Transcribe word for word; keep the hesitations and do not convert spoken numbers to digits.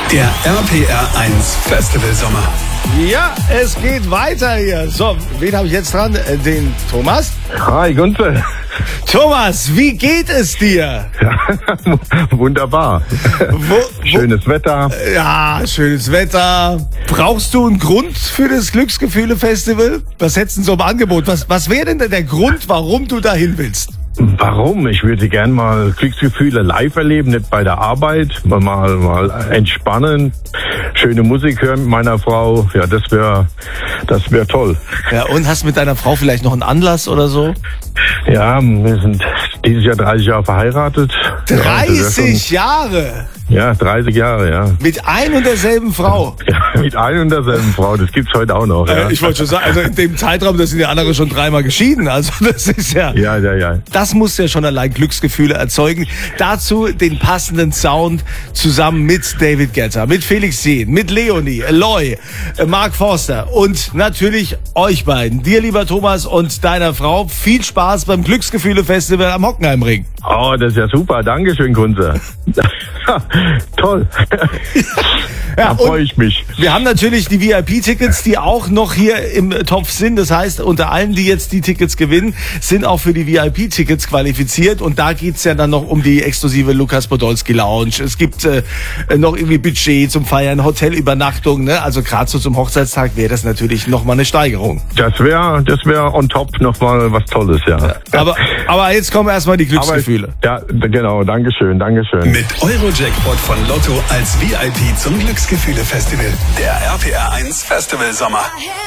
Der R P R eins Festival Sommer. Ja, es geht weiter hier. So, wen habe ich jetzt dran? Äh, Den Thomas? Hi, Gunther. Thomas, wie geht es dir? Ja, wunderbar. Wo, wo, Schönes Wetter. Ja, schönes Wetter. Brauchst du einen Grund für das Glücksgefühle-Festival? Was hättest du denn so im Angebot? Was, was wäre denn der Grund, warum du dahin willst? Warum? Ich würde gern mal Glücksgefühle live erleben, nicht bei der Arbeit. Mal, mal, mal entspannen, schöne Musik hören mit meiner Frau. Ja, das wäre das wär toll. Ja, und hast mit deiner Frau vielleicht noch einen Anlass oder so? Ja, wir sind dieses Jahr dreißig Jahre verheiratet. dreißig Jahre? Ja, dreißig Jahre, ja. Mit ein und derselben Frau? Ja, mit ein und derselben Frau, das gibt's heute auch noch. Ja. Äh, ich wollte schon sagen, also in dem Zeitraum, da sind die anderen schon dreimal geschieden. Also das ist ja... Ja, ja, ja. Das muss ja schon allein Glücksgefühle erzeugen. Dazu den passenden Sound zusammen mit David Guetta, mit Felix Jähn, mit Leonie, Eloy, Mark Forster und natürlich euch beiden. Dir, lieber Thomas, und deiner Frau. Viel Spaß beim Glücksgefühle-Festival am Hockenheimring. Oh, das ist ja super. Dankeschön, Kunze. Toll. Ja, da freue ich mich. Wir haben natürlich die V I P-Tickets, die auch noch hier im Topf sind. Das heißt, unter allen, die jetzt die Tickets gewinnen, sind auch für die V I P-Tickets qualifiziert. Und da geht's ja dann noch um die exklusive Lukas Podolski Lounge. Es gibt äh, noch irgendwie Budget zum Feiern, Hotelübernachtung. Ne? Also gerade so zum Hochzeitstag wäre das natürlich nochmal eine Steigerung. Das wäre das wär on top nochmal was Tolles, ja. Aber, aber jetzt kommen erstmal die Glücksgefühle. Aber, ja, genau. Dankeschön, Dankeschön. Mit Euro-Jackpot von Lotto als V I P zum Glücksgefühle-Festival. Der R P R eins Festival Sommer.